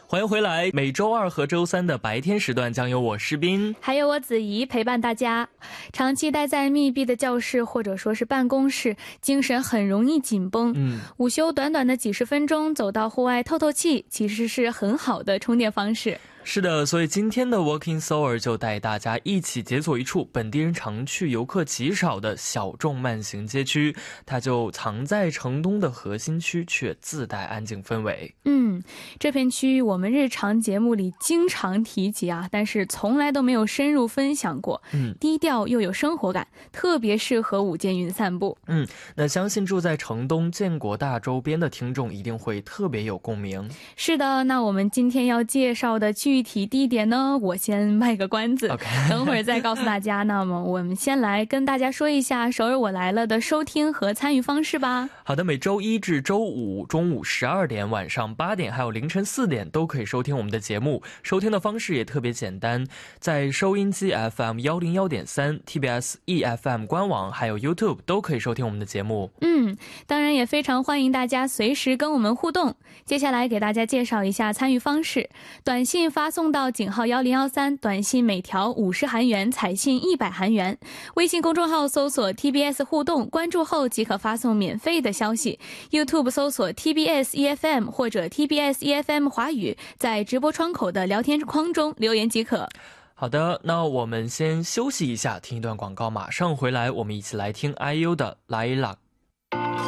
欢迎回来，每周二和周三的白天时段将由我诗斌还有我子怡陪伴大家。长期待在密闭的教室或者说是办公室，精神很容易紧绷。午休短短的几十分钟，走到户外透透气，其实是很好的充电方式。 是的，所以今天的 Walking Soul 就带大家一起解锁一处本地人常去、游客极少的小众慢行街区，它就藏在城东的核心区，却自带安静氛围。 这片区域我们日常节目里经常提及啊，但是从来都没有深入分享过。低调又有生活感，特别适合午间云散步。 那相信住在城东建国大周边的听众一定会特别有共鸣。 是的，那我们今天要介绍的具体地点呢，我先卖个关子，等会儿再告诉大家。那么我们先来跟大家说一下首尔我来了的收听和参与方式吧。 好的，每周一至周五中午12点、晚上8点还有凌晨4点都可以收听我们的节目。收听的方式也特别简单，在收音机 FM 101.3、TBS EFM 官网还有 YouTube 都可以收听我们的节目。 当然也非常欢迎大家随时跟我们互动。接下来给大家介绍一下参与方式。短信发送到井号1013，短信每条50韩元，彩信100韩元。微信公众号搜索 TBS 互动，关注后即可发送免费的消息。YouTube 搜索 TBS EFM 或者 TBS EFM 华语，在直播窗口的聊天框中留言即可。 好的，那我们先休息一下，听一段广告，马上回来，我们一起来听 IU 的 Lilac。